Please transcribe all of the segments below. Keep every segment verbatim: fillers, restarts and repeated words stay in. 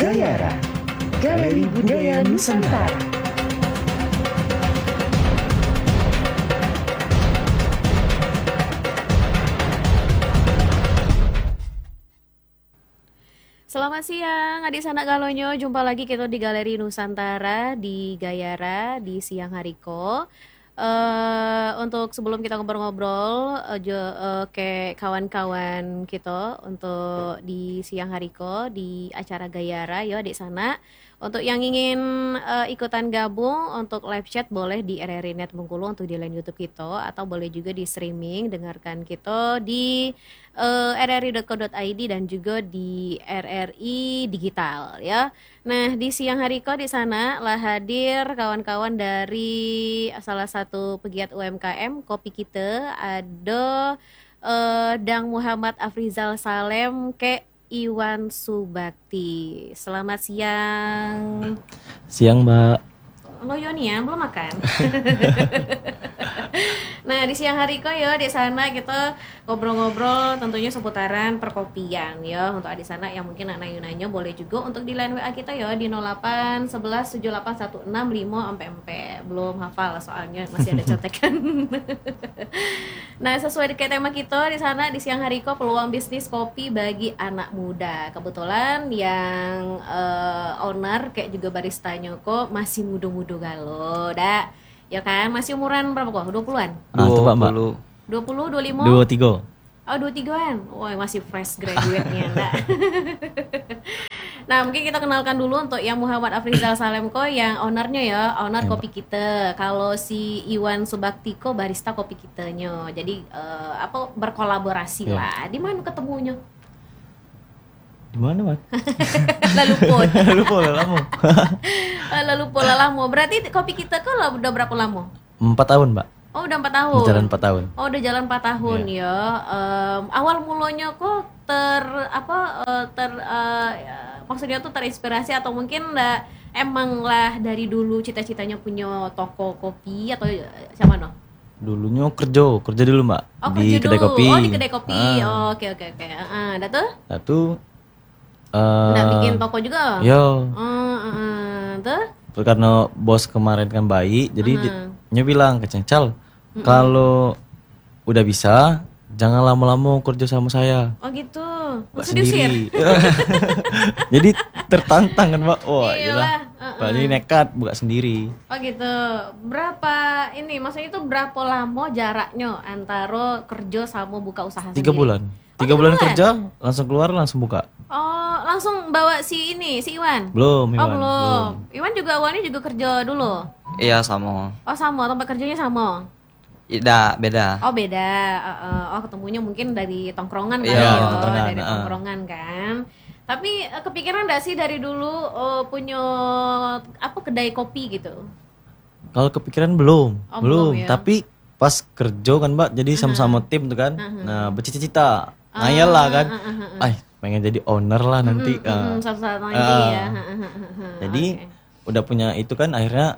Gayara, Galeri Budaya Nusantara. Selamat siang, adik sanak galonyo. Jumpa lagi kita di Galeri Nusantara di Gayara di siang hari ko. Uh, untuk sebelum kita ngobrol-ngobrol uh, jo, uh, ke kawan-kawan kita untuk di siang hari ko di acara Gayara yo adik sana. Untuk yang ingin uh, ikutan gabung untuk live chat boleh di R R I Net Bengkulu untuk di line YouTube kita, atau boleh juga di streaming dengarkan kita di uh, r r i dot co dot i d dan juga di R R I Digital ya. Nah, di siang hari ko di sana lah hadir kawan-kawan dari salah satu pegiat U M K M Kopi Kita, ada uh, Dang Muhammad Afrizal Salem ke Iwan Subakti. Selamat siang. Siang, Mbak. Lo Yoni ya, belum makan? Nah, di siang hari ko ya di sana kita ngobrol-ngobrol tentunya seputaran perkopian ya. Untuk di sana yang mungkin anak nanya boleh juga untuk di line W A kita ya di nol delapan satu satu tujuh delapan satu enam lima empat empat. Belum hafal soalnya masih ada contekan. Nah, sesuai dengan tema kita di sana di siang hari ko peluang bisnis kopi bagi anak muda. Kebetulan yang uh, owner kayak juga baristanya kok masih muda-muda galo, dah. Ya kan, masih umuran berapa kok? dua puluhan? Ah, tebak, Mbak. dua puluh, dua puluh lima? dua puluh tiga. Oh, dua puluh tigaan. Wah, masih fresh graduate-nya, enggak. Nah, mungkin kita kenalkan dulu untuk yang Muhammad Afrizal Salem ko yang ownernya ya, owner Kopi Kita. Kalau si Iwan Subakti ko barista Kopi Kitanya. Jadi uh, apa berkolaborasi ya. Lah. Di mana ketemunya? Di mana, Mas? Lalu pun. Lalu pun lama. Lalu pun lama. Berarti Kopi Kita kan udah berapa lama? Empat tahun, Mbak. Oh, udah empat tahun. Jalan empat tahun. Oh, udah jalan empat tahun yeah. ya. Um, awal mulanya kok ter apa uh, ter uh, maksudnya tuh terinspirasi atau mungkin lah emang lah dari dulu cita-citanya punya toko kopi atau siapa no? Dulunya kerja, kerja dulu, Mbak. Oh, di kerja kedai dulu. kopi. Oh, di kedai kopi. Ah. Oh, oke oke oke. Heeh, dah tuh? Satu uh, Nggak bikin toko juga? Yo. Heeh, heeh. Tuh? Karena bos kemarin kan baik, jadi uh-huh. dia bilang ke Cengcal, uh-uh. kalau udah bisa jangan lama-lama kerja sama saya. Oh gitu. Buat sendiri. Jadi tertantang kan, Mbak. Wah, iyalah. Uh-uh. Bali nekat buka sendiri. Oh gitu. Berapa ini? Maksudnya itu berapa lama jaraknya antara kerja sama buka usaha Tiga sendiri? bulan. Tiga oh, bulan, bulan kerja, langsung keluar, langsung buka. Oh, langsung bawa si ini, si Iwan? Belum, Iwan. Oh, belum. belum. Iwan juga awalnya juga kerja dulu? Iya, sama. Oh, sama. Tempat kerjanya sama? Tidak, beda. Oh, beda. Uh, uh, oh, ketemunya mungkin dari tongkrongan kan? Iya, ya? tongkrongan. Dari tongkrongan kan? Tapi uh, kepikiran gak sih dari dulu uh, punya apa kedai kopi gitu? Kalau kepikiran belum, oh, belum. belum ya? Tapi pas kerja kan, Mbak, jadi sama-sama uh-huh. tim tuh kan. Uh-huh. Nah, bercita-cita. Ngayal lah kan, uh, uh, uh, uh. Ay, pengen jadi owner lah nanti. Uh, uh, uh, Satu-satu nanti uh, ya. Jadi okay. udah punya itu kan akhirnya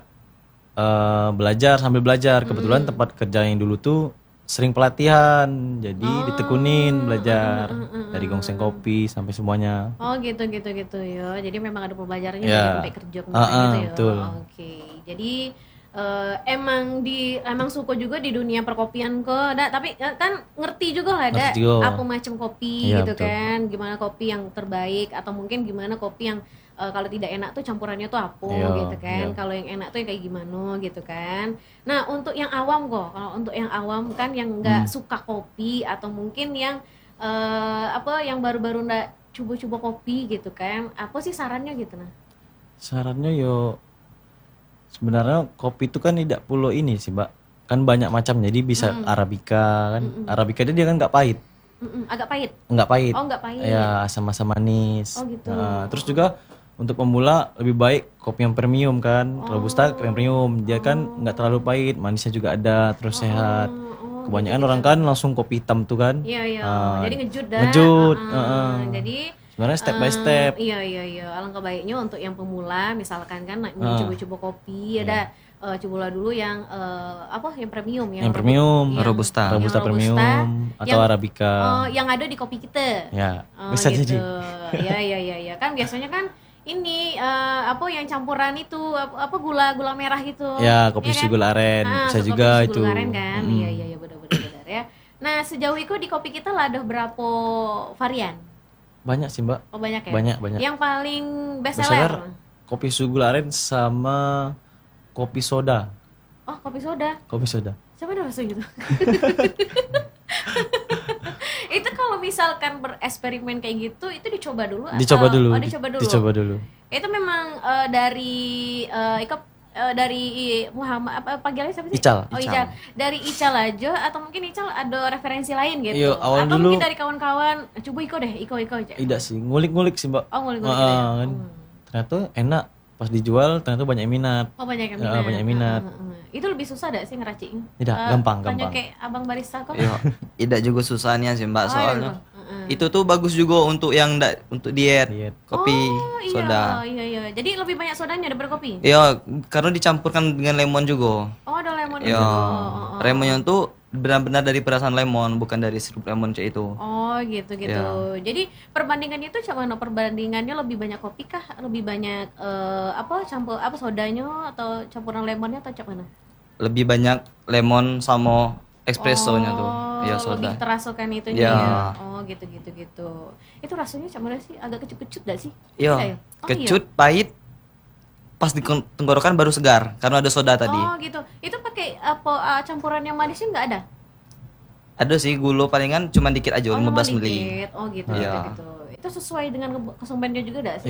uh, belajar sambil belajar. Kebetulan mm. tempat kerja yang dulu tuh sering pelatihan, jadi oh, ditekunin belajar uh, uh, uh, uh, dari gongseng kopi sampai semuanya. Oh gitu gitu gitu ya. Jadi memang ada pembelajarannya yeah. sampai kerja uh, uh, gitu ya. Betul. Oke. Okay. Jadi Uh, emang di emang suka juga di dunia perkopian kok, da, tapi kan ngerti juga lah da apa macam kopi iya, gitu betul. Kan, gimana kopi yang terbaik atau mungkin gimana kopi yang uh, kalau tidak enak tuh campurannya tuh apa iya, gitu kan, iya. Kalau yang enak tuh yang kayak gimana gitu kan. Nah untuk yang awam kok, kalau untuk yang awam kan yang nggak hmm. suka kopi atau mungkin yang uh, apa yang baru-baru nggak coba-coba kopi gitu kan, apa sih sarannya gitu nah? Sarannya yo sebenarnya kopi itu kan tidak perlu ini sih, Mbak. Kan banyak macam, jadi bisa mm. Arabica kan. Mm-mm. Arabica dia kan nggak pahit. Mm-mm. Agak pahit? Nggak pahit. Oh, nggak pahit. Ya, asam-asam manis. Oh, gitu. Nah, terus juga untuk pemula lebih baik kopi yang premium kan. Oh. Robusta premium. Dia oh. kan nggak terlalu pahit, manisnya juga ada, terus oh. sehat. Oh, kebanyakan gitu, orang gitu. Kan langsung kopi hitam tuh kan. Iya, iya. Uh, jadi ngejut dah. Ngejut. Uh-uh. Uh-uh. Jadi sebenarnya step by step. Uh, iya iya iya. Alangkah baiknya untuk yang pemula misalkan kan uh. coba-coba kopi, yeah. ada uh, cobalah dulu yang uh, apa yang premium ya. Yang premium, yang, robusta. Robusta yang premium robusta, atau yang, Arabica. Uh, yang ada di kopi kita. Ya, uh, bisa gitu. jadi. Iya iya iya ya. Kan biasanya kan ini eh, apa yang campuran itu apa apa gula gula merah gitu. Ya, kopi Iya kan? susu gula aren Ah, bisa kopi juga susu itu. gula aren kan. Mm. Iya iya iya benar-benar benar ya. Nah, sejauh itu di kopi kita lah ada berapa varian? Banyak sih Mbak. Oh, banyak ya? Banyak, banyak. Yang paling best Bestseller seller? kopi susu gula aren sama kopi soda. Oh, kopi soda. Kopi soda. Siapa ada rasa gitu? Itu kalau misalkan bereksperimen kayak gitu, itu dicoba dulu atau Dicoba dulu. Oh, dicoba dulu. Dicoba dulu. Itu memang eh, dari eh, Iko eh, dari Muhammad apa panggilannya siapa sih? Ical. Oh, Ical. Ical. Dari Ical aja atau mungkin Ical ada referensi lain gitu. Iya, awal atau dulu- mungkin dari kawan-kawan, coba Iko deh, Iko Iko aja. Tidak sih, ngulik-ngulik sih Mbak. Oh, ngulik-ngulik Ah, gitu ya. kan. Hmm. Ternyata enak, pas dijual ternyata banyak minat. Oh, banyak yang Ya, minat. banyak minat. Heeh, heeh. Itu lebih susah gak sih ngeraciknya? Tidak, Eh, gampang, tanya gampang. kayak abang barista kok. Iya, tidak juga susahnya sih Mbak Oh, soalnya. iya, heeh. Itu tuh bagus juga untuk yang ndak untuk diet, Diet. kopi, Oh, iya, soda. iya iya. Jadi lebih banyak sodanya daripada kopi. Iya, karena dicampurkan dengan lemon juga. Oh, ada lemon Iya, juga. Oh, oh, oh. lemonnya tuh benar-benar dari perasan lemon, bukan dari sirup lemon kayak itu. Oh, gitu gitu. Iya. Jadi perbandingannya itu cuma mana? Perbandingannya lebih banyak kopi kah? Lebih banyak eh, apa campur apa sodanya atau campuran lemonnya atau cak mana? Lebih banyak lemon sama espressonya tuh. Iya, Oh, lebih soda. terasukan itunya Iya. ya. Oh, gitu gitu gitu. Itu rasanya cak mana sih? Agak kecut-kecut gak sih? Tidak Iya, ya? Oh, kecut, pahit, pas di tenggorokan baru segar karena ada soda Iya. tadi. Oh, gitu. Itu pakai apa eh, campuran yang manisnya nggak ada? Ada sih gula palingan cuma dikit aja, Oh, lima belas dikit. mili. Oh, gitu Iya. gitu gitu. Itu sesuai dengan ke- kesumpahannya juga gak sih?